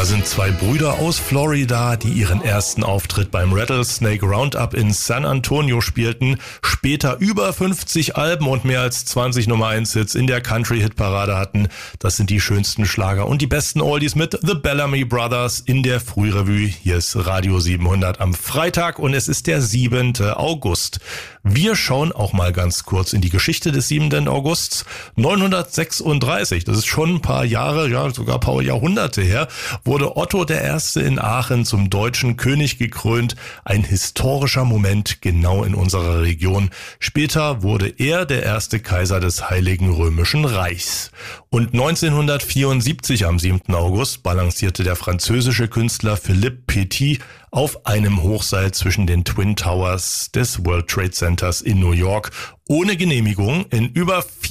Da sind zwei Brüder aus Florida, die ihren ersten Auftritt beim Rattlesnake Roundup in San Antonio spielten, später über 50 Alben und mehr als 20 Nummer-1-Hits in der Country-Hit-Parade hatten. Das sind die schönsten Schlager und die besten Oldies mit The Bellamy Brothers in der Frührevue. Hier ist Radio 700 am Freitag und es ist der 7. August. Wir schauen auch mal ganz kurz in die Geschichte des 7. Augusts. 936, das ist schon ein paar Jahre, ja sogar ein paar Jahrhunderte her, wurde Otto I. in Aachen zum deutschen König gekrönt. Ein historischer Moment genau in unserer Region. Später wurde er der erste Kaiser des Heiligen Römischen Reichs. Und 1974 am 7. August balancierte der französische Künstler Philippe Petit auf einem Hochseil zwischen den Twin Towers des World Trade Centers in New York ohne Genehmigung in über